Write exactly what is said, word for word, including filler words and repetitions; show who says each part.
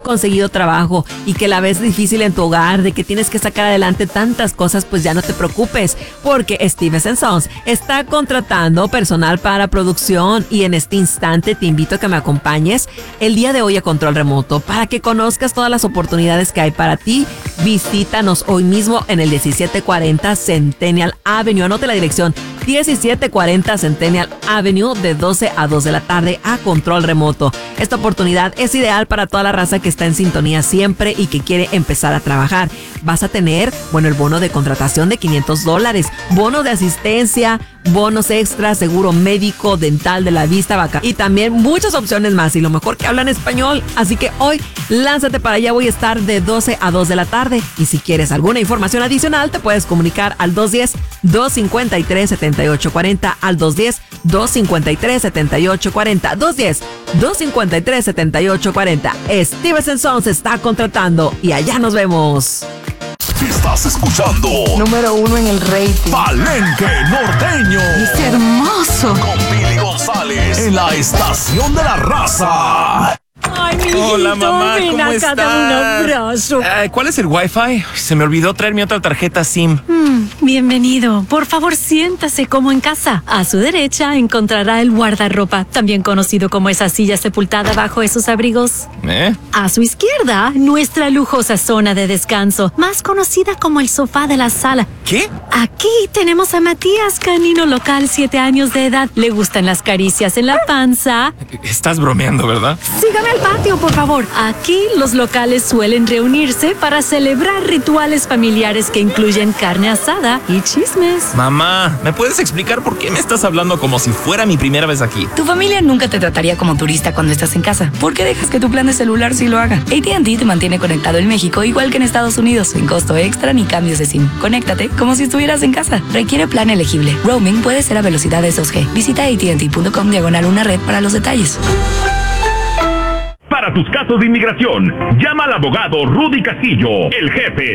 Speaker 1: conseguido trabajo y que la ves difícil en tu hogar, de que tienes que sacar adelante tantas cosas, pues ya no te preocupes, porque Stevens and Sons está contratando personal para producción y en este instante te invito a que me acompañes el día de hoy a Control Remoto para que conozcas todas las oportunidades que hay para ti. Visítanos hoy mismo en el diecisiete cuarenta Centennial Avenue. Anote la dirección: diecisiete cuarenta Centennial Avenue, de doce a dos de la tarde a Control Remoto. Esta oportunidad es ideal para toda la raza que está en sintonía siempre y que quiere empezar a trabajar. Vas a tener, bueno, el bono de contratación de quinientos dólares, bono de asistencia, bonos extras, seguro médico, dental, de la vista, vaca y también muchas opciones más, y lo mejor que hablan español. Así que hoy lánzate para allá. Voy a estar de doce a dos de la tarde y si quieres alguna información adicional te puedes comunicar al dos uno cero, dos cinco tres, siete ocho cuatro cero, al dos uno cero, dos cinco tres, siete ocho cuatro cero, dos uno cero, dos cinco tres, siete ocho cuatro cero. Stevens and Sons está contratando y allá nos vemos.
Speaker 2: Estás escuchando
Speaker 3: número uno en el rating,
Speaker 2: Palenque Norteño.
Speaker 3: ¡Es hermoso!
Speaker 2: Con Billy González en la estación de la raza.
Speaker 4: Ay, mijito,
Speaker 5: hola, mamá,
Speaker 4: ven
Speaker 5: ¿cómo
Speaker 4: acá,
Speaker 5: estás?
Speaker 4: dame un abrazo.
Speaker 5: Eh, ¿Cuál es el Wi-Fi? Se me olvidó traer mi otra tarjeta SIM.
Speaker 4: Mm, bienvenido. Por favor, siéntase como en casa. A su derecha encontrará el guardarropa, también conocido como esa silla sepultada bajo esos abrigos.
Speaker 5: ¿Eh?
Speaker 4: A su izquierda, nuestra lujosa zona de descanso, más conocida como el sofá de la sala.
Speaker 5: ¿Qué?
Speaker 4: Aquí tenemos a Matías, canino local, siete años de edad. Le gustan las caricias en la panza.
Speaker 5: Estás bromeando, ¿verdad?
Speaker 4: Sígame al patio, por favor. Aquí los locales suelen reunirse para celebrar rituales familiares que incluyen carne asada y chismes.
Speaker 5: Mamá, ¿me puedes explicar por qué me estás hablando como si fuera mi primera vez aquí?
Speaker 6: Tu familia nunca te trataría como turista cuando estás en casa. ¿Por qué dejas que tu plan de celular sí lo haga? A T and T te mantiene conectado en México igual que en Estados Unidos, sin costo extra ni cambios de SIM. Conéctate como si estuvieras en casa. Requiere plan elegible. Roaming puede ser a velocidades dos G. Visita A T and T punto com diagonal una red para los detalles.
Speaker 7: Para tus casos de inmigración, llama al abogado Rudy Castillo, el jefe